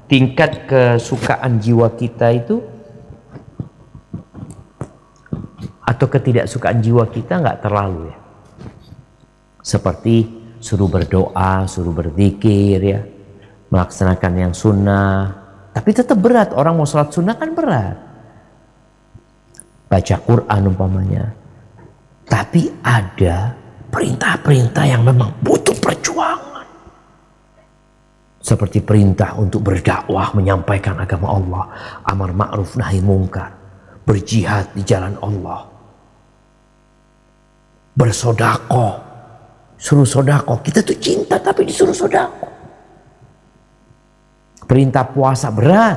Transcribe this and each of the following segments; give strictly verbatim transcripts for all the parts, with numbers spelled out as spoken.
tingkat kesukaan jiwa kita itu atau ketidaksukaan jiwa kita nggak terlalu ya. Seperti suruh berdoa, suruh berzikir ya, melaksanakan yang sunnah, tapi tetap berat. Orang mau sholat sunnah kan berat, baca Quran umpamanya. Tapi ada perintah-perintah yang memang butuh perjuangan, seperti perintah untuk berdakwah, menyampaikan agama Allah, amar ma'ruf nahi mungkar, berjihad di jalan Allah, bersodakoh, suruh sodakoh. Kita tuh cinta tapi disuruh sodakoh. Perintah puasa berat,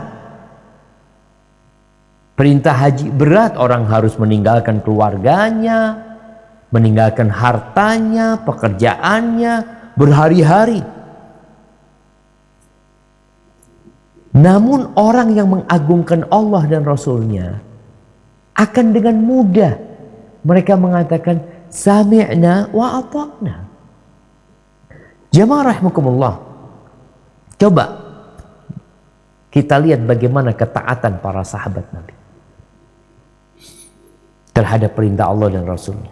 perintah haji berat. Orang harus meninggalkan keluarganya, meninggalkan hartanya, pekerjaannya berhari-hari. Namun orang yang mengagungkan Allah dan Rasulnya akan dengan mudah mereka mengatakan sami'na wa ata'na. Jamaah rahimakumullah, coba kita lihat bagaimana ketaatan para sahabat Nabi terhadap perintah Allah dan Rasulnya.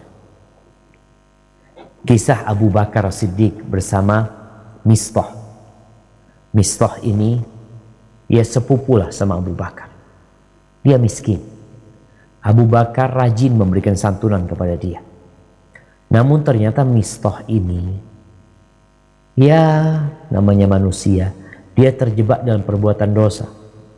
Kisah Abu Bakar Siddiq bersama Mistah. Mistah ini dia sepupulah sama Abu Bakar. Dia miskin. Abu Bakar rajin memberikan santunan kepada dia. Namun ternyata Mistah ini, ya namanya manusia, dia terjebak dalam perbuatan dosa.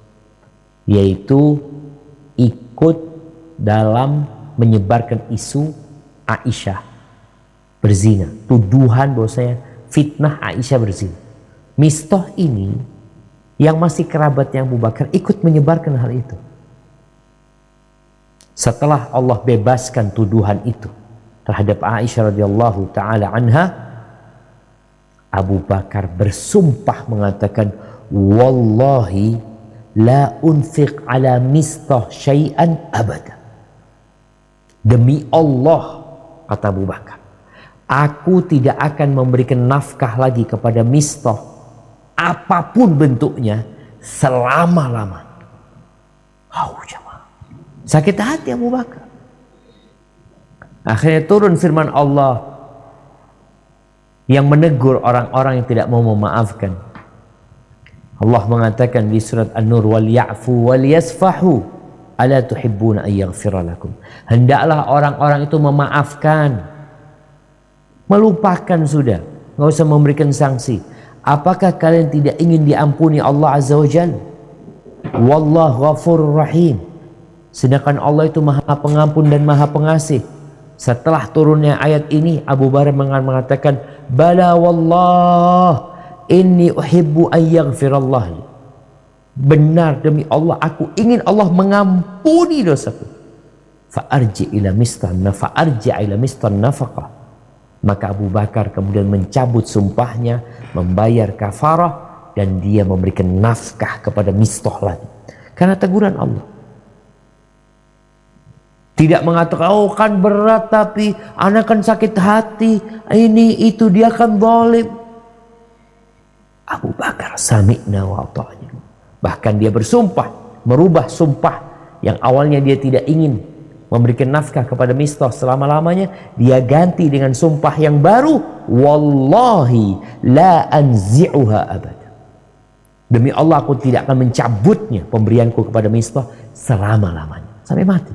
Yaitu ikut dalam menyebarkan isu Aisyah berzina. Tuduhan bahwasanya fitnah Aisyah berzina. Mistah ini yang masih kerabatnya Abu Bakar ikut menyebarkan hal itu. Setelah Allah bebaskan tuduhan itu terhadap Aisyah radhiyallahu taala anha, Abu Bakar bersumpah mengatakan, wallahi la unfiq ala Mistah syai'an abada. Demi Allah, kata Abu Bakar, aku tidak akan memberikan nafkah lagi kepada Mistah apapun bentuknya selama-lama. Oh, jemaah. Sakit hati Abu Bakar. Akhirnya turun firman Allah yang menegur orang-orang yang tidak mau memaafkan. Allah mengatakan di surat An-Nur, wal ya'fu wal yasfahu ala tuhibbuna ay yaghfira lakum. Hendaklah orang-orang itu memaafkan, melupakan sudah, enggak usah memberikan sanksi. Apakah kalian tidak ingin diampuni Allah Azza wa Jalla? Wallahu ghafurur rahim. Sedangkan Allah itu Maha Pengampun dan Maha Pengasih. Setelah turunnya ayat ini, Abu Bakar mengatakan, bala wallah inni uhibbu an yaghfirallah li. Benar demi Allah, aku ingin Allah mengampuni dosaku. Fa arji ila mistan nafa arji ila mistan nafaqah. Maka Abu Bakar kemudian mencabut sumpahnya, membayar kafarah, dan dia memberikan nafkah kepada Mistah lagi. Karena teguran Allah. Tidak mengatakan, oh kan berat tapi anak kan sakit hati, ini itu, dia kan zalim. Abu Bakar sami'na wa ata'na. Bahkan dia bersumpah, merubah sumpah yang awalnya dia tidak ingin memberikan nafkah kepada Mistah selama-lamanya, dia ganti dengan sumpah yang baru, wallahi la anzi'uha abada. Demi Allah, aku tidak akan mencabutnya pemberianku kepada Mistah selama-lamanya, sampai mati.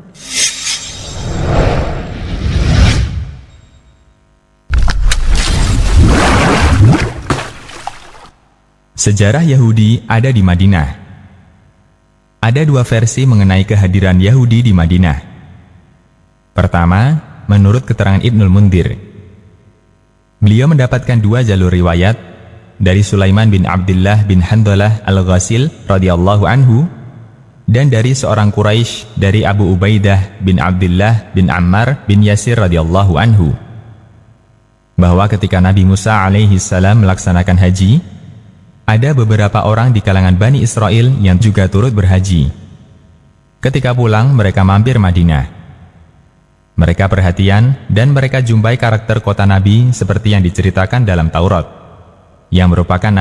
Sejarah Yahudi ada di Madinah. Ada dua versi mengenai kehadiran Yahudi di Madinah. Pertama, menurut keterangan Ibnul Mundir, beliau mendapatkan dua jalur riwayat dari Sulaiman bin Abdullah bin Handalah al-Ghasil radhiyallahu anhu, dan dari seorang Quraisy dari Abu Ubaidah bin Abdullah bin Ammar bin Yasir radhiyallahu anhu, bahwa ketika Nabi Musa alaihi salam melaksanakan haji, ada beberapa orang di kalangan Bani Israel yang juga turut berhaji. Ketika pulang, mereka mampir Madinah. Mereka perhatian dan mereka jumpai karakter kota Nabi seperti yang diceritakan dalam Taurat, yang merupakan